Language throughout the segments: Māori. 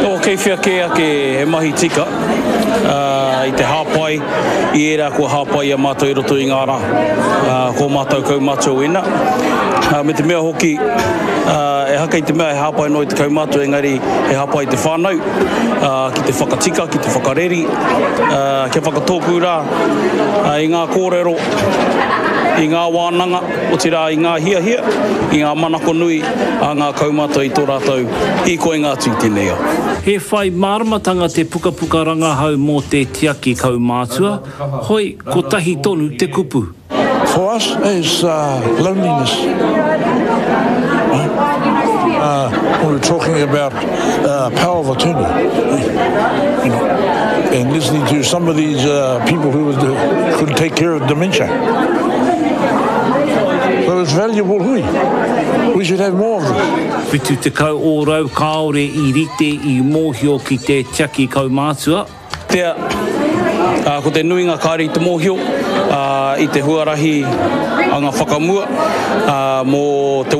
O kei whia kea ke he mahi tika I te hāpai I era kua hāpai a mātou I roto I ngā rā ko mātou kaumātua ena me te mea hoki e haka I te mea he hāpai no I te kaumātua engari he hāpai te whānau ki te whakatika, ki te whakareri kia whakatōpu rā I ngā kōrero I ngā wānanga, o te rā I ngā hia, I ngā manako nui, a ngā kaumātua I tō rātou, I koe ngā tū tēnei. He whai māramatanga te puka rangahau mō te tiaki kaumātua, hoi, ko tahi tonu te kupu. For us, is loneliness. When we're talking about power of attorney, and listening to some of these people who could take care of dementia. So it's valuable hui. We should have more of them. Whitu te kau o rau kaore I rite I mōhio ki te tiaki kaumātua. Tea, ko te nuinga kāre I te mōhio, I te huarahi a ngā whakamua, mō te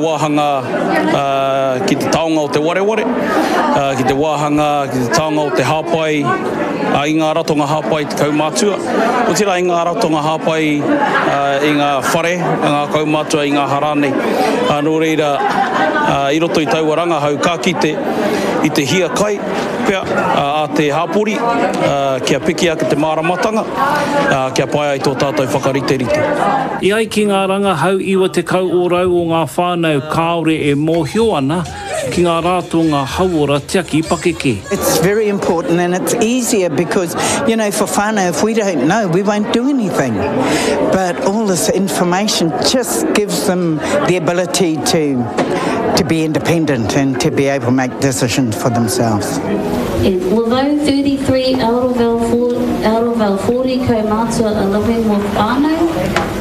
wāhanga ki te taonga o te wareware, ki te wāhanga ki te taonga o te hāpai, I ngā ratonga hāpai te kaumātua. O tira I ngā ratonga hāpai I ngā whare, ngā kaumātua I ngā harane. Nō reira, I roto I tauaranga hau ka kite I te hia kai, pia a te hāpori, kia piki a ki te māramatanga, kia pai ai tō tātou whakarite rite. I ai ki ngā ranga hau iwa te kau o rau o ngā whānau kāore e mōhio ana, ki ngā rātonga hauora tiaki pakeke. It's very important and it's easier because, you know, for whānau, if we don't know, we won't do anything. But all this information just gives them the ability to be independent and to be able to make decisions for themselves. Although 33 out of our 40 kaumātua are living with whānau,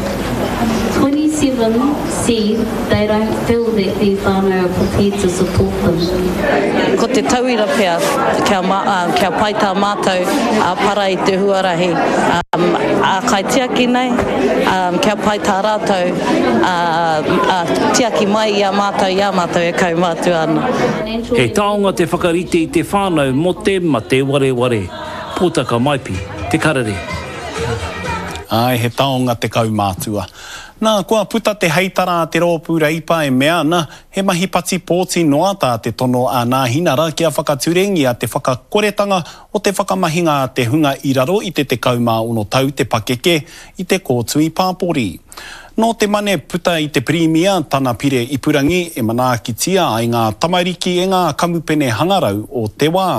27 said they don't feel that their whānau are prepared to support them. Ko te tauira pia, kia pai tā mātou para I te huarahi. A kai tiaki nei, kia pai tā rātou tiaki mai I a mātou e kaumātua ana. Kei taonga te whakarite I te whānau mo te ma te wareware. Pōtaka maipi, te karere. Ai, he taonga te kaumātua. Nā, kua puta te heitara a te rōpūra ipa e mea ana, he mahi pati pōti noa tā te tono a nā hinara kia whakaturengi a te whakakoretanga o te whakamahinga a te hunga I raro I te kaumā ono tau te pakeke I te kōtui pāpori. Nō te mane puta I te primia, tana pire I purangi e manakitia ai ngā tamariki e ngā kamupene hangarau o te wā.